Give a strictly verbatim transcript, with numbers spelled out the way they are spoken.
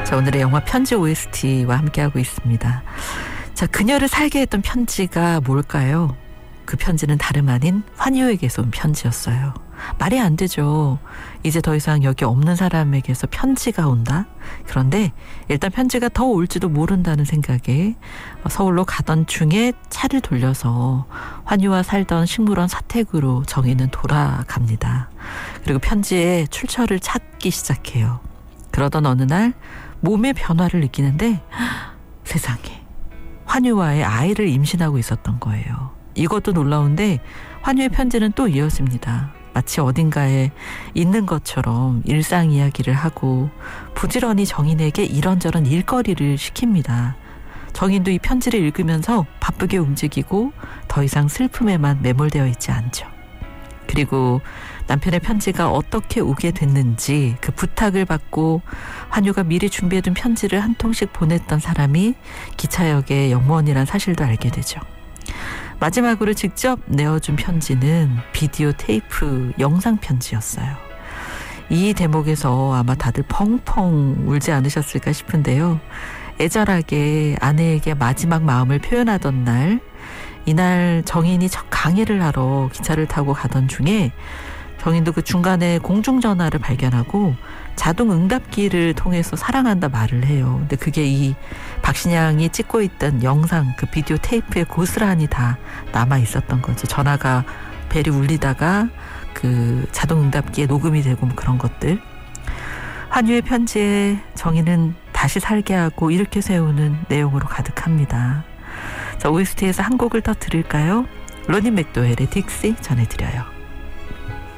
자, 오늘의 영화 편지 오에스티와 함께하고 있습니다. 자, 그녀를 살게 했던 편지가 뭘까요? 그 편지는 다름 아닌 환희에게서 온 편지였어요. 말이 안 되죠. 이제 더 이상 여기 없는 사람에게서 편지가 온다? 그런데 일단 편지가 더 올지도 모른다는 생각에 서울로 가던 중에 차를 돌려서 환희와 살던 식물원 사택으로 정희는 돌아갑니다. 그리고 편지의 출처를 찾기 시작해요. 그러던 어느 날 몸의 변화를 느끼는데 세상에 환희와의 아이를 임신하고 있었던 거예요. 이것도 놀라운데 환희의 편지는 또 이어집니다. 마치 어딘가에 있는 것처럼 일상 이야기를 하고 부지런히 정인에게 이런저런 일거리를 시킵니다. 정인도 이 편지를 읽으면서 바쁘게 움직이고 더 이상 슬픔에만 매몰되어 있지 않죠. 그리고 남편의 편지가 어떻게 오게 됐는지 그 부탁을 받고 환유가 미리 준비해둔 편지를 한 통씩 보냈던 사람이 기차역의 영무원이란 사실도 알게 되죠. 마지막으로 직접 내어준 편지는 비디오 테이프 영상 편지였어요. 이 대목에서 아마 다들 펑펑 울지 않으셨을까 싶은데요. 애절하게 아내에게 마지막 마음을 표현하던 날, 이날 정인이 첫 강의를 하러 기차를 타고 가던 중에 정인도 그 중간에 공중전화를 발견하고 자동 응답기를 통해서 사랑한다 말을 해요. 근데 그게 이 박신양이 찍고 있던 영상, 그 비디오 테이프에 고스란히 다 남아 있었던 거죠. 전화가 벨이 울리다가 그 자동 응답기에 녹음이 되고 뭐 그런 것들. 환유의 편지에 정인은 다시 살게 하고 이렇게 세우는 내용으로 가득합니다. 자, 오에스티에서 한 곡을 더 들을까요? 로니 맥도웰의 딕시 전해드려요.